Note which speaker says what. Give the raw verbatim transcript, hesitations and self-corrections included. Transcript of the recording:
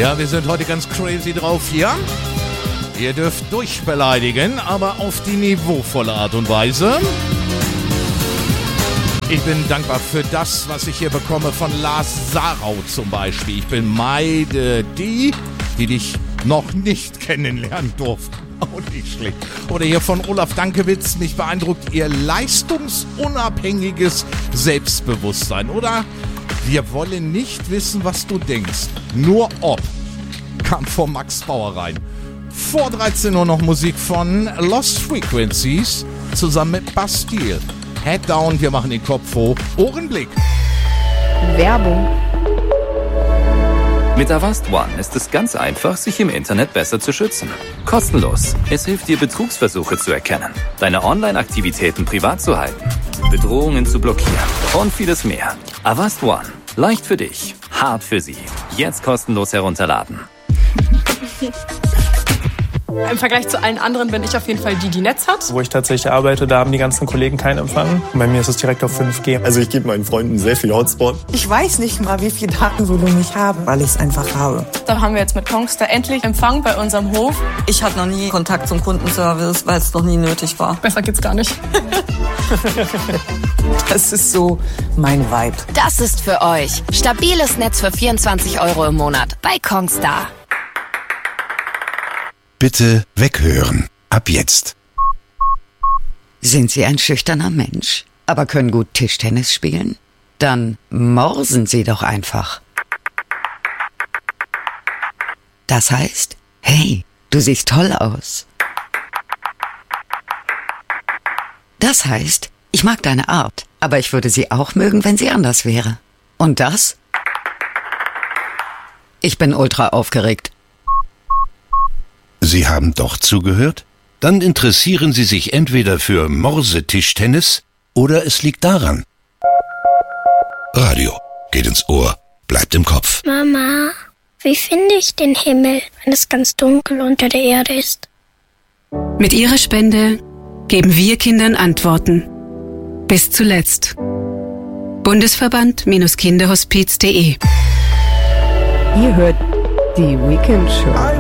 Speaker 1: Ja, wir sind heute ganz crazy drauf hier. Ihr dürft durchbeleidigen, aber auf die niveauvolle Art und Weise. Ich bin dankbar für das, was ich hier bekomme von Lars Sarau zum Beispiel. Ich bemeide die, die dich noch nicht kennenlernen durften. Auch nicht schlecht. Oder hier von Olaf Dankewitz. Mich beeindruckt ihr leistungsunabhängiges Selbstbewusstsein. Oder wir wollen nicht wissen, was du denkst. Nur ob. Kam von Max Bauer rein. Vor dreizehn Uhr noch Musik von Lost Frequencies zusammen mit Bastille. Head down, wir machen den Kopf hoch. Ohrenblick.
Speaker 2: Werbung.
Speaker 3: Mit Avast One ist es ganz einfach, sich im Internet besser zu schützen. Kostenlos. Es hilft dir, Betrugsversuche zu erkennen, deine Online-Aktivitäten privat zu halten, Bedrohungen zu blockieren und vieles mehr. Avast One. Leicht für dich, hart für sie. Jetzt kostenlos herunterladen.
Speaker 4: Im Vergleich zu allen anderen bin ich auf jeden Fall die, die Netz hat.
Speaker 5: Wo ich tatsächlich arbeite, da haben die ganzen Kollegen keinen Empfang. Und bei mir ist es direkt auf fünf G.
Speaker 6: Also ich gebe meinen Freunden sehr viel Hotspot.
Speaker 7: Ich weiß nicht mal, wie viel Datenvolumen ich habe, weil ich es einfach habe.
Speaker 4: Da haben wir jetzt mit Kongstar endlich Empfang bei unserem Hof.
Speaker 7: Ich hatte noch nie Kontakt zum Kundenservice, weil es noch nie nötig war.
Speaker 4: Besser geht's gar nicht.
Speaker 7: Das ist so mein Vibe.
Speaker 2: Das ist für euch. Stabiles Netz für vierundzwanzig Euro im Monat bei Kongstar.
Speaker 8: Bitte weghören. Ab jetzt.
Speaker 9: Sind Sie ein schüchterner Mensch, aber können gut Tischtennis spielen? Dann morsen Sie doch einfach. Das heißt, hey, du siehst toll aus. Das heißt, ich mag deine Art, aber ich würde sie auch mögen, wenn sie anders wäre. Und das? Ich bin ultra aufgeregt.
Speaker 8: Sie haben doch zugehört? Dann interessieren Sie sich entweder für Morse-Tischtennis oder es liegt daran. Radio geht ins Ohr, bleibt im Kopf.
Speaker 10: Mama, wie finde ich den Himmel, wenn es ganz dunkel unter der Erde ist?
Speaker 11: Mit Ihrer Spende geben wir Kindern Antworten. Bis zuletzt. Bundesverband Kinderhospiz punkt de.
Speaker 2: Ihr hört die Weekend Show.